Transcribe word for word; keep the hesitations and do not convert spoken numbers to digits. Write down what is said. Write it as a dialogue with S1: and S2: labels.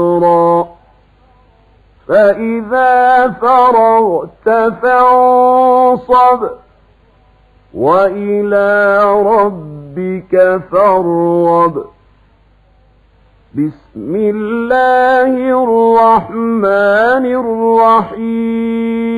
S1: فإذا فرغت فانصب وإلى ربك فارغب. بسم الله الرحمن الرحيم.